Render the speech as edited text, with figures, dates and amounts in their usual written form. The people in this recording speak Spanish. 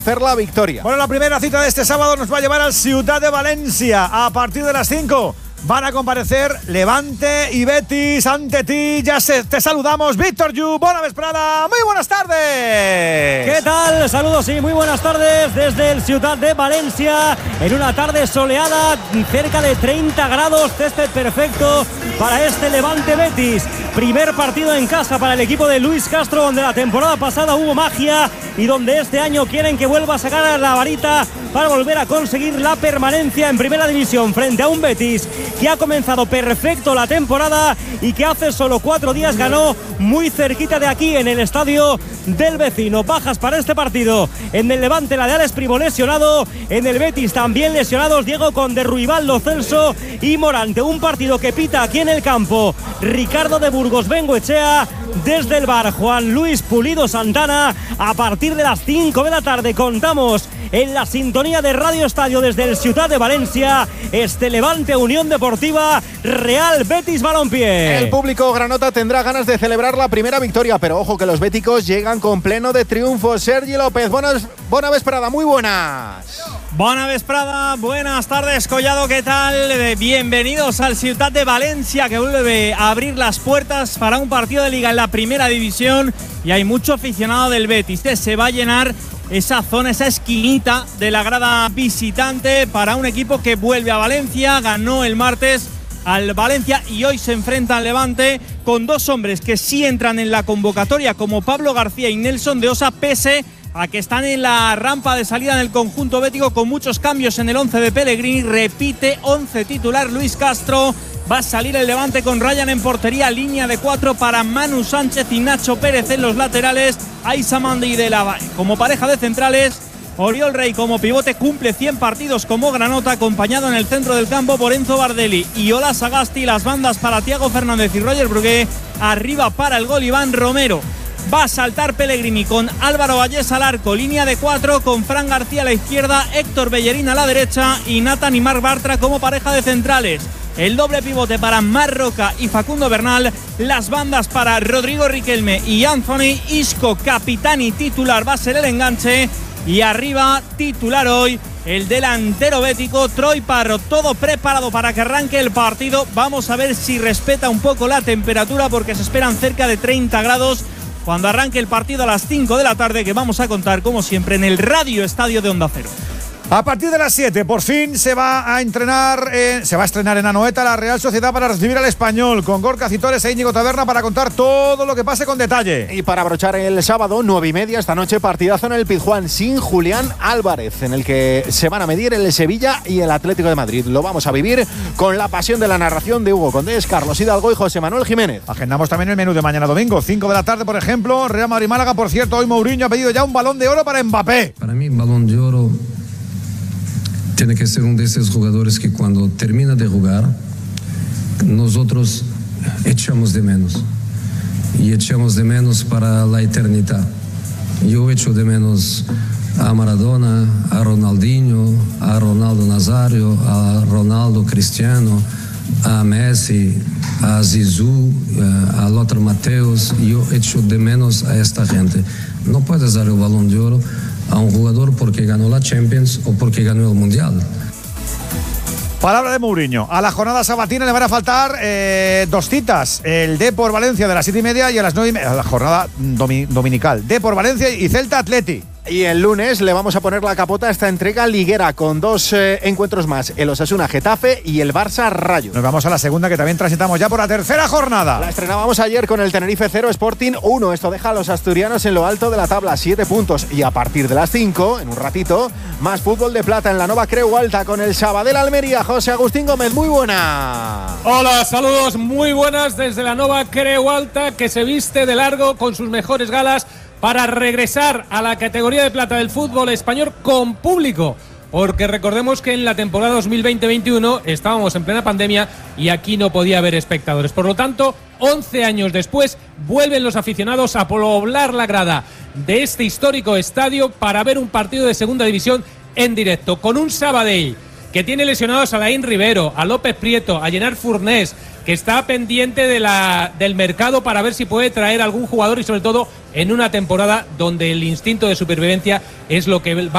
hacer la victoria. Bueno, la primera cita de este sábado nos va a llevar al Ciutat de Valencia. A partir de las 5 van a comparecer Levante y Betis. Ante ti ya te saludamos, Víctor Yu. Bona vesprada, muy buenas tardes. ¿Qué tal? Saludos y muy buenas tardes desde el Ciutat de Valencia. En una tarde soleada, cerca de 30 grados, césped perfecto para este Levante Betis. Primer partido en casa para el equipo de Luis Castro, donde la temporada pasada hubo magia y donde este año quieren que vuelva a sacar la varita para volver a conseguir la permanencia en primera división frente a un Betis que ha comenzado perfecto la temporada y que hace solo 4 días ganó muy cerquita de aquí en el estadio del vecino. Bajas para este partido en el Levante, la de Alex Primo lesionado, en el Betis también lesionados Diego Conde, Ruibal, Lo Celso y Morante. Un partido que pita aquí en el campo Ricardo de Burgos Bengoechea, desde el bar Juan Luis Pulido Santana. A partir de las 5 de la tarde contamos en la sintonía de Radio Estadio desde el Ciutat de Valencia este Levante Unión Deportiva Real Betis Balompié. El público granota tendrá ganas de celebrar la primera victoria, pero ojo que los béticos llegan con pleno de triunfo. Sergi López, buena vesprada, muy buenas. Bona vesprada, buenas tardes, Collado, ¿qué tal? Bienvenidos al Ciutat de Valencia, que vuelve a abrir las puertas para un partido de Liga en la primera división, y hay mucho aficionado del Betis. Se va a llenar esa zona, esa esquinita de la grada visitante para un equipo que vuelve a Valencia, ganó el martes al Valencia y hoy se enfrenta al Levante con dos hombres que sí entran en la convocatoria, como Pablo García y Nelson de Osa, pese a que están en la rampa de salida en el conjunto bético, con muchos cambios en el 11 de Pellegrini. Repite 11 titular Luis Castro. Va a salir el Levante con Ryan en portería, línea de 4 para Manu Sánchez y Nacho Pérez en los laterales, Aissa Mandi de la como pareja de centrales, Oriol Rey como pivote, cumple 100 partidos como granota, acompañado en el centro del campo por Enzo Bardelli y Ola Sagasti. Las bandas para Thiago Fernández y Roger Brugué, arriba para el gol Iván Romero. Va a saltar Pellegrini con Álvaro Vallés al arco, línea de 4 con Fran García a la izquierda, Héctor Bellerín a la derecha y Nathan y Marc Bartra como pareja de centrales. El doble pivote para Marc Roca y Facundo Bernal, las bandas para Rodrigo Riquelme y Anthony Isco, capitán y titular va a ser el enganche, y arriba titular hoy el delantero bético Troy Parro. Todo preparado para que arranque el partido. Vamos a ver si respeta un poco la temperatura, porque se esperan cerca de 30 grados cuando arranque el partido a las 5 de la tarde, que vamos a contar como siempre en el Radio Estadio de Onda Cero. A partir de las 7, por fin se va a estrenar en Anoeta la Real Sociedad para recibir al Español, con Gorka Citores e Íñigo Taberna para contar todo lo que pase con detalle. Y para abrochar el sábado, 9:30, esta noche, partidazo en el Pizjuán sin Julián Álvarez, en el que se van a medir el Sevilla y el Atlético de Madrid. Lo vamos a vivir con la pasión de la narración de Hugo Condés, Carlos Hidalgo y José Manuel Jiménez. Agendamos también el menú de mañana domingo, 5 de la tarde, por ejemplo, Real Madrid-Málaga. Por cierto, hoy Mourinho ha pedido ya un Balón de Oro para Mbappé. Para mí, Balón de Oro tiene que ser uno de esos jugadores que cuando termina de jugar, nosotros echamos de menos. Y echamos de menos para la eternidad. Yo echo de menos a Maradona, a Ronaldinho, a Ronaldo Nazario, a Ronaldo Cristiano, a Messi, a Zizou, a Lothar Matthäus. Yo echo de menos a esta gente. No puedes dar el Balón de Oro a un jugador porque ganó la Champions o porque ganó el Mundial. Palabra de Mourinho. A la jornada sabatina le van a faltar 2 citas. El Depor Valencia de las 7:30 y a las 9:30. A la jornada dominical. Depor Valencia y Celta Atleti. Y el lunes le vamos a poner la capota a esta entrega liguera con 2 encuentros más, el Osasuna Getafe y el Barça Rayo. Nos vamos a la segunda, que también transitamos ya por la tercera jornada. La estrenábamos ayer con el Tenerife 0 Sporting 1. Esto deja a los asturianos en lo alto de la tabla, 7 puntos. Y a partir de las 5, en un ratito, más fútbol de plata en la Nova Creu Alta con el Sabadell Almería. José Agustín Gómez, muy buena. Hola, saludos muy buenas desde la Nova Creu Alta, que se viste de largo con sus mejores galas para regresar a la categoría de plata del fútbol español con público. Porque recordemos que en la temporada 2020-21 estábamos en plena pandemia y aquí no podía haber espectadores. Por lo tanto, 11 años después, vuelven los aficionados a poblar la grada de este histórico estadio para ver un partido de segunda división en directo, con un Sabadell que tiene lesionados a Laín Rivero, a López Prieto, a Llenard Furnés, que está pendiente del mercado para ver si puede traer algún jugador, y sobre todo en una temporada donde el instinto de supervivencia es lo que va